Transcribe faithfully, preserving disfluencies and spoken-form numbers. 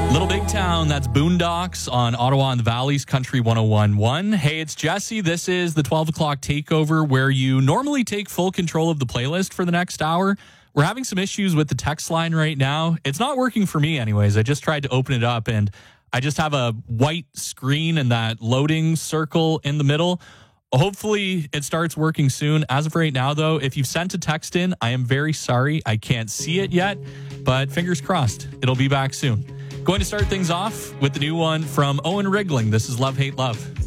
Little Big Town, that's Boondocks on Ottawa and the Valley's Country one oh one point one. Hey, it's Jesse. This is the twelve o'clock takeover where you normally take full control of the playlist for the next hour. We're having some issues with the text line right now. It's not working for me anyways. I just tried to open it up and I just have a white screen and that loading circle in the middle. Hopefully it starts working soon. As of right now, though, if you've sent a text in, I am very sorry. I can't see it yet, but fingers crossed, it'll be back soon. Going to start things off with the new one from Owen Rigling. This is Love, Hate, Love.